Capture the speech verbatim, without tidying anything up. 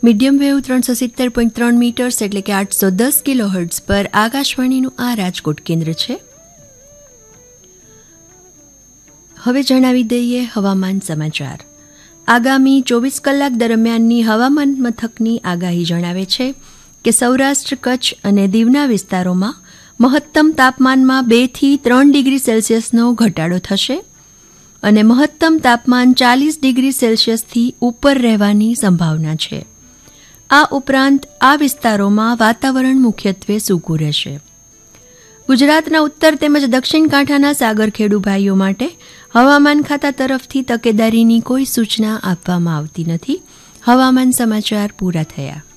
Medium wave ત્રણસો સિત્તેર point ત્રણ મીટર્સ એટલે કે આઠસો દસ કિલો હર્ટ્ઝ પર આકાશવાણીનું આ રાજકોટ કેન્દ્ર છે. હવે જણાવી દઈએ હવામાન સમાચાર. આગામી ચોવીસ કલાક દરમિયાનની હવામાન મથકની આગાહી જણાવે છે કે સૌરાષ્ટ્ર, કચ્છ અને દીવના વિસ્તારોમાં મહત્તમ તાપમાનમાં બે થી ત્રણ ડિગ્રી સેલ્સિયસનો ઘટાડો થશે અને મહત્તમ તાપમાન ચાલીસ ડિગ્રી સેલ્સિયસથી ઉપર રહેવાની સંભાવના છે. આ ઉપરાંત આ વિસ્તારોમાં વાતાવરણ મુખ્યત્વે સૂકું રહેશે. ગુજરાતના ઉત્તર તેમજ દક્ષિણ કાંઠાના સાગરખેડુ ભાઈઓ માટે હવામાન ખાતા તરફથી તકેદારીની કોઈ સૂચના આપવામાં આવતી નથી. હવામાન સમાચાર પૂરા થયા.